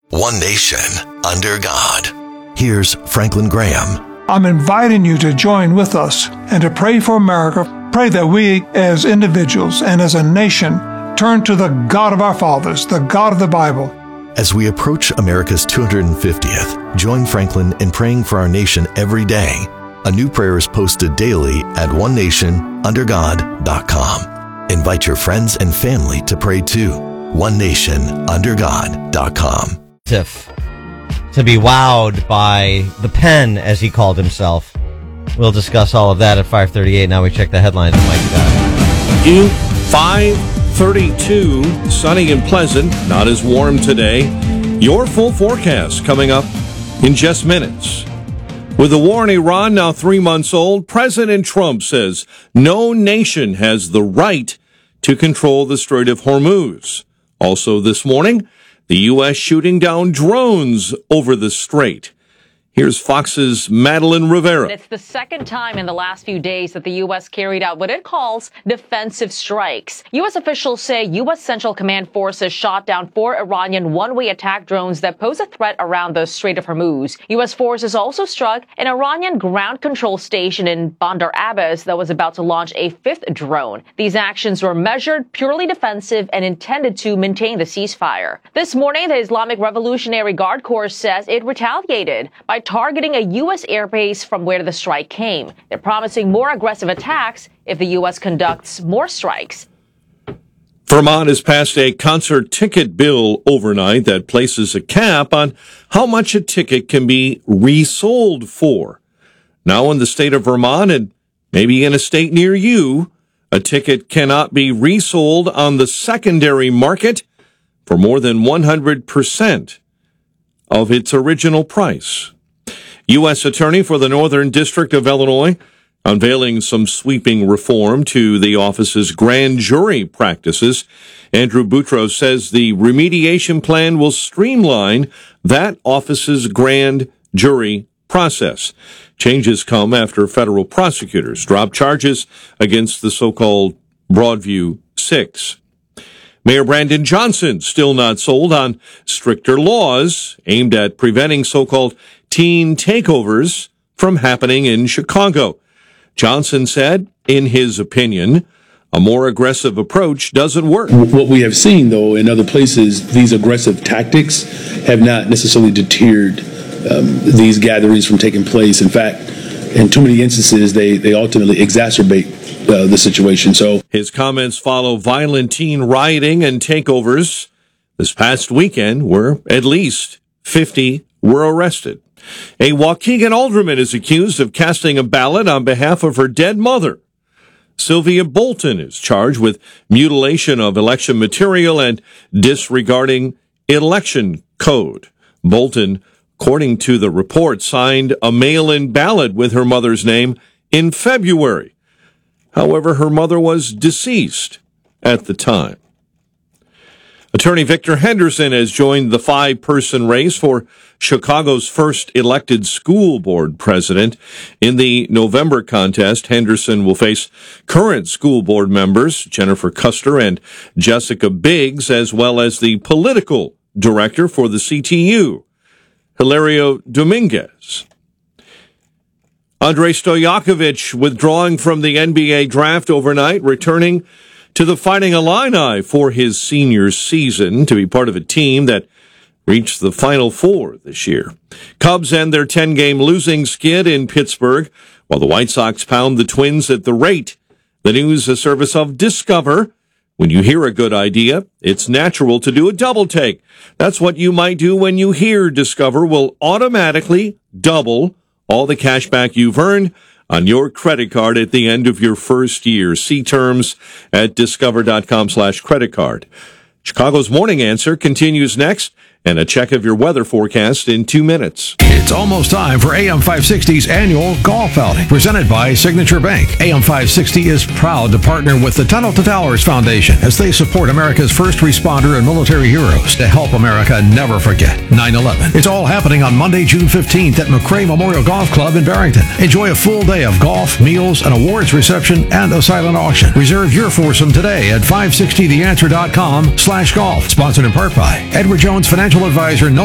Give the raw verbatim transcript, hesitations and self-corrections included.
One nation, under God. Here's Franklin Graham. I'm inviting you to join with us and to pray for America. Pray that we, as individuals and as a nation, turn to the God of our fathers, the God of the Bible. As we approach America's two hundred fiftieth, join Franklin in praying for our nation every day. A new prayer is posted daily at one nation under god dot com. Invite your friends and family to pray too. one nation under god dot com. To be wowed by the pen, as he called himself. We'll discuss all of that at five thirty-eight. Now we check the headlines. Mike Scott. You five thirty-two, sunny and pleasant, not as warm today. Your full forecast coming up in just minutes. With the war in Iran now three months old, President Trump says no nation has the right to control the Strait of Hormuz. Also this morning, the U S shooting down drones over the strait. Here's Fox's Madeline Rivera. It's the second time in the last few days that the U S carried out what it calls defensive strikes. U S officials say U S Central Command forces shot down four Iranian one-way attack drones that pose a threat around the Strait of Hormuz. U S forces also struck an Iranian ground control station in Bandar Abbas that was about to launch a fifth drone. These actions were measured, purely defensive, and intended to maintain the ceasefire. This morning, the Islamic Revolutionary Guard Corps says it retaliated by targeting a U S airbase from where the strike came. They're promising more aggressive attacks if the U S conducts more strikes. Vermont has passed a concert ticket bill overnight that places a cap on how much a ticket can be resold for. Now in the state of Vermont, and maybe in a state near you, a ticket cannot be resold on the secondary market for more than one hundred percent of its original price. U S Attorney for the Northern District of Illinois unveiling some sweeping reform to the office's grand jury practices. Andrew Boutros says the remediation plan will streamline that office's grand jury process. Changes come after federal prosecutors dropped charges against the so-called Broadview Six. Mayor Brandon Johnson still not sold on stricter laws aimed at preventing so-called teen takeovers from happening in Chicago. Johnson said, in his opinion, a more aggressive approach doesn't work. What we have seen, though, in other places, these aggressive tactics have not necessarily deterred um, these gatherings from taking place. In fact, in too many instances, they, they ultimately exacerbate uh, the situation. So his comments follow violent teen rioting and takeovers. This past weekend, where at least fifty were arrested. A Waukegan alderman is accused of casting a ballot on behalf of her dead mother. Sylvia Bolton is charged with mutilation of election material and disregarding election code. Bolton, according to the report, signed a mail-in ballot with her mother's name in February. However, her mother was deceased at the time. Attorney Victor Henderson has joined the five-person race for Chicago's first elected school board president. In the November contest, Henderson will face current school board members Jennifer Custer and Jessica Biggs, as well as the political director for the C T U, Hilario Dominguez. Andrei Stojakovic withdrawing from the N B A draft overnight, returning to the Fighting Illini for his senior season to be part of a team that reached the Final Four this year. Cubs end their ten-game losing skid in Pittsburgh, while the White Sox pound the Twins at the rate. The news a service of Discover. When you hear a good idea, it's natural to do a double take. That's what you might do when you hear Discover will automatically double all the cash back you've earned on your credit card at the end of your first year. See terms at discover.com slash credit card. Chicago's Morning Answer continues next, and a check of your weather forecast in two minutes. It's almost time for A M five sixty's annual golf outing, presented by Signature Bank. A M five sixty is proud to partner with the Tunnel to Towers Foundation as they support America's first responder and military heroes to help America never forget nine eleven. It's all happening on Monday, June fifteenth at McRae Memorial Golf Club in Barrington. Enjoy a full day of golf, meals, an awards reception, and a silent auction. Reserve your foursome today at five sixty the answer dot com slash golf. Sponsored in part by Edward Jones Financial Advisor.